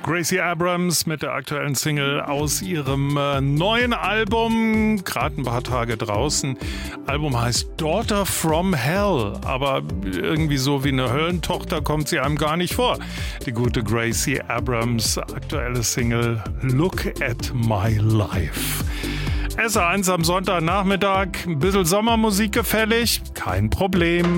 Gracie Abrams mit der aktuellen Single aus ihrem neuen Album, gerade ein paar Tage draußen. Album heißt Daughter from Hell, aber irgendwie so wie eine Höllentochter kommt sie einem gar nicht vor. Die gute Gracie Abrams, aktuelle Single Look at My Life. SR1 am Sonntagnachmittag, ein bisschen Sommermusik gefällig, kein Problem.